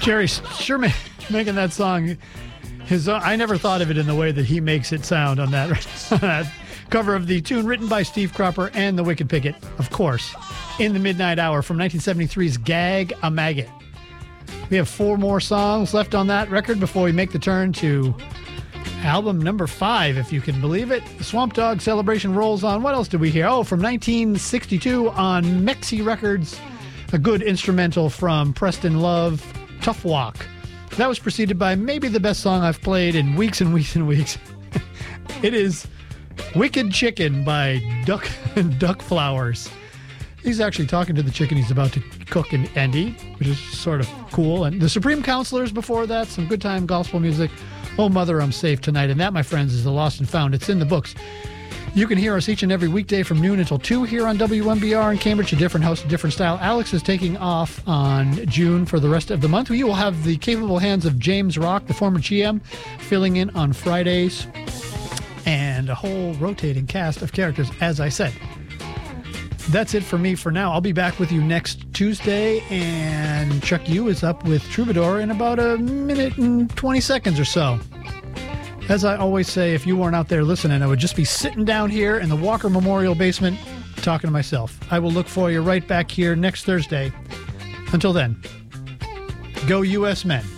Jerry's sure making that song his own. I never thought of it in the way that he makes it sound on that cover of the tune written by Steve Cropper and the Wicked Picket, of course, in the Midnight Hour from 1973's Gag a Maggot. We have 4 more songs left on that record before we make the turn to album number 5, if you can believe it. The Swamp Dogg Celebration rolls on. What else did we hear? Oh, from 1962 on Mexi Records, a good instrumental from Preston Love, Tough Walk. That was preceded by maybe the best song I've played in weeks and weeks and weeks. It is Wicked Chicken by Duck Flowers. He's actually talking to the chicken he's about to cook and eat, which is sort of cool. And the Supreme Counselors before that, some good time gospel music. Oh, Mother, I'm Safe Tonight. And that, my friends, is the Lost and Found. It's in the books. You can hear us each and every weekday from noon until 2 here on WMBR in Cambridge, a different host, a different style. Alex is taking off on June for the rest of the month. We will have the capable hands of James Rock, the former GM, filling in on Fridays, and a whole rotating cast of characters, as I said. That's it for me for now. I'll be back with you next Tuesday, and Chuck U is up with Troubadour in about a minute and 20 seconds or so. As I always say, if you weren't out there listening, I would just be sitting down here in the Walker Memorial basement talking to myself. I will look for you right back here next Thursday. Until then, go U.S. Men.